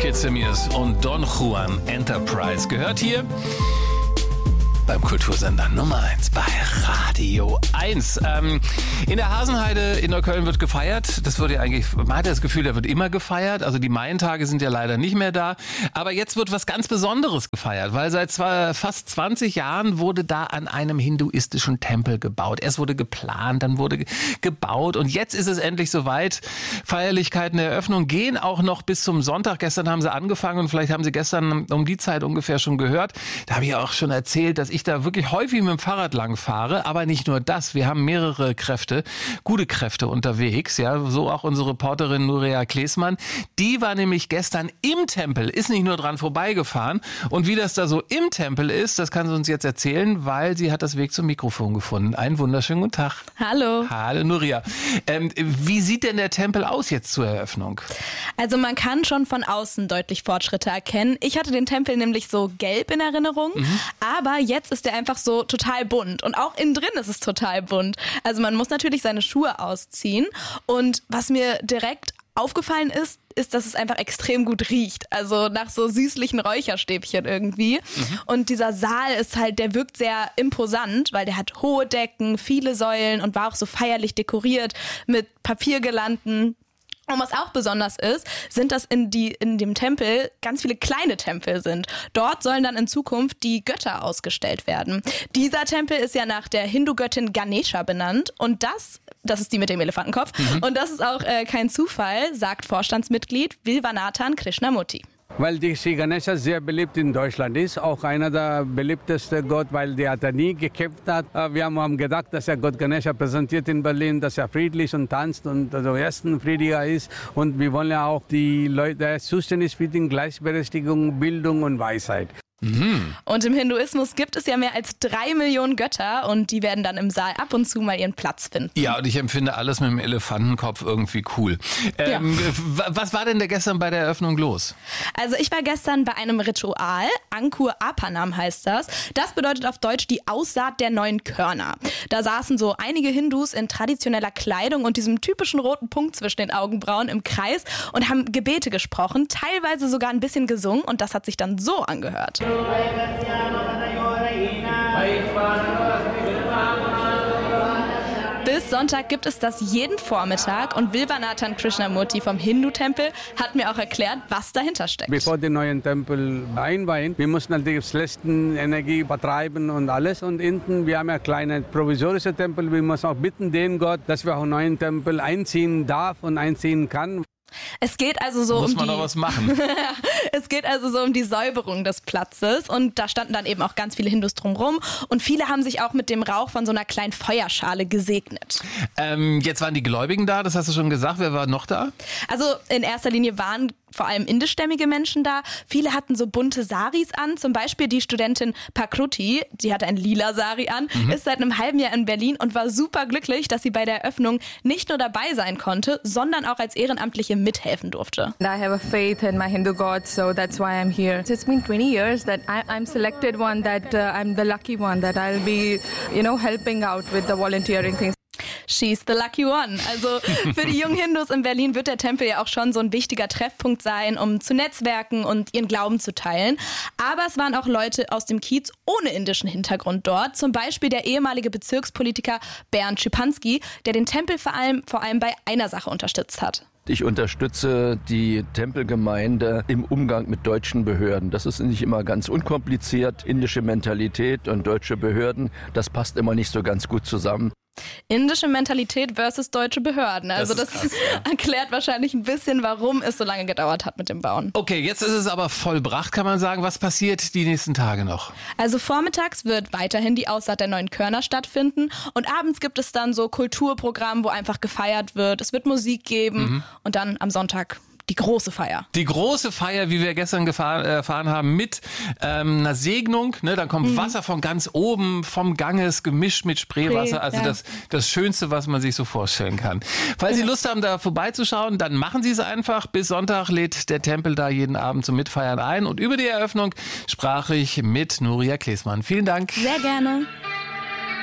Semmirs und Don Juan Enterprise gehört hier beim Kultursender Nummer 1 bei Radio 1. In der Hasenheide in Neukölln wird gefeiert. Das wird ja eigentlich, man hat das Gefühl, da wird immer gefeiert. Also die Maientage sind ja leider nicht mehr da. Aber jetzt wird was ganz Besonderes gefeiert, weil seit fast 20 Jahren wurde da an einem hinduistischen Tempel gebaut. Erst wurde geplant, dann wurde gebaut und jetzt ist es endlich soweit. Feierlichkeiten der Eröffnung gehen auch noch bis zum Sonntag. Gestern haben sie angefangen und vielleicht haben sie gestern um die Zeit ungefähr schon gehört. Da habe ich auch schon erzählt, dass ich da wirklich häufig mit dem Fahrrad lang fahre, aber nicht nur das. Wir haben mehrere Kräfte, gute Kräfte unterwegs, ja, so auch unsere Reporterin Nuria Klesmann. Die war nämlich gestern im Tempel, ist nicht nur dran vorbeigefahren und wie das da so im Tempel ist, das kann sie uns jetzt erzählen, weil sie hat das Weg zum Mikrofon gefunden. Einen wunderschönen guten Tag. Hallo. Hallo Nuria. Wie sieht denn der Tempel aus jetzt zur Eröffnung? Also man kann schon von außen deutlich Fortschritte erkennen. Ich hatte den Tempel nämlich so gelb in Erinnerung, aber jetzt ist der einfach so total bunt und auch innen drin ist es total bunt. Also man muss natürlich seine Schuhe ausziehen und was mir direkt aufgefallen ist, dass es einfach extrem gut riecht. Also nach so süßlichen Räucherstäbchen irgendwie. Und dieser Saal ist halt, der wirkt sehr imposant, weil der hat hohe Decken, viele Säulen und war auch so feierlich dekoriert mit Papiergirlanden. Und was auch besonders ist, sind, dass in dem Tempel ganz viele kleine Tempel sind. Dort sollen dann in Zukunft die Götter ausgestellt werden. Dieser Tempel ist ja nach der Hindu-Göttin Ganesha benannt. Und das ist die mit dem Elefantenkopf. Und das ist auch kein Zufall, sagt Vorstandsmitglied Vilvanathan Krishnamurti. Weil die Sri Ganesha sehr beliebt in Deutschland ist, auch einer der beliebtesten Gott, weil der nie gekämpft hat. Wir haben gedacht, dass er Gott Ganesha präsentiert in Berlin, dass er friedlich und tanzt und also ersten friedlicher ist. Und wir wollen ja auch die Leute, der zuständig für die Gleichberechtigung, Bildung und Weisheit. Und im Hinduismus gibt es ja mehr als 3 Millionen Götter und die werden dann im Saal ab und zu mal ihren Platz finden. Ja, und ich empfinde alles mit dem Elefantenkopf irgendwie cool. Ja. Was war denn da gestern bei der Eröffnung los? Also ich war gestern bei einem Ritual, Ankur Apanam heißt das. Das bedeutet auf Deutsch die Aussaat der neuen Körner. Da saßen so einige Hindus in traditioneller Kleidung und diesem typischen roten Punkt zwischen den Augenbrauen im Kreis und haben Gebete gesprochen, teilweise sogar ein bisschen gesungen und das hat sich dann so angehört. Bis Sonntag gibt es das jeden Vormittag und Vilvanathan Krishnamurti vom Hindu-Tempel hat mir auch erklärt, was dahinter steckt. Bevor den neuen Tempel einweihen, wir müssen natürlich das letzten Energie vertreiben und alles. Und hinten, wir haben ja kleine provisorische Tempel, wir müssen auch bitten den Gott, dass wir auch einen neuen Tempel einziehen darf und einziehen kann. Es geht also so Muss man noch was machen? Es geht also so um die Säuberung des Platzes und da standen dann eben auch ganz viele Hindus drumherum und viele haben sich auch mit dem Rauch von so einer kleinen Feuerschale gesegnet. Jetzt waren die Gläubigen da, das hast du schon gesagt. Wer war noch da? Also in erster Linie waren vor allem indischstämmige Menschen da. Viele hatten so bunte Saris an, zum Beispiel die Studentin Prakruti, die hatte ein lila Sari an, ist seit einem halben Jahr in Berlin und war super glücklich, dass sie bei der Eröffnung nicht nur dabei sein konnte, sondern auch als Ehrenamtliche mithelfen durfte. I have a faith in my Hindu gods, so that's why I'm here. It's been 20 years that I'm selected one, that I'm the lucky one, that I'll be, helping out with the volunteering things. She's the lucky one. Also für die jungen Hindus in Berlin wird der Tempel ja auch schon so ein wichtiger Treffpunkt sein, um zu netzwerken und ihren Glauben zu teilen. Aber es waren auch Leute aus dem Kiez ohne indischen Hintergrund dort. Zum Beispiel der ehemalige Bezirkspolitiker Bernd Schipanski, der den Tempel vor allem bei einer Sache unterstützt hat. Ich unterstütze die Tempelgemeinde im Umgang mit deutschen Behörden. Das ist nicht immer ganz unkompliziert. Indische Mentalität und deutsche Behörden, das passt immer nicht so ganz gut zusammen. Indische Mentalität versus deutsche Behörden. Also das krass, ja. Erklärt wahrscheinlich ein bisschen, warum es so lange gedauert hat mit dem Bauen. Okay, jetzt ist es aber vollbracht, kann man sagen. Was passiert die nächsten Tage noch? Also vormittags wird weiterhin die Aussaat der neuen Körner stattfinden und abends gibt es dann so Kulturprogramm, wo einfach gefeiert wird. Es wird Musik geben und dann am Sonntag die große Feier. Die große Feier, wie wir gestern erfahren haben, mit einer Segnung. Ne? Dann kommt Wasser von ganz oben vom Ganges, gemischt mit Spreewasser. Also ja. das Schönste, was man sich so vorstellen kann. Falls Sie Lust haben, da vorbeizuschauen, dann machen Sie es einfach. Bis Sonntag lädt der Tempel da jeden Abend zum Mitfeiern ein. Und über die Eröffnung sprach ich mit Nuria Klesmann. Vielen Dank. Sehr gerne.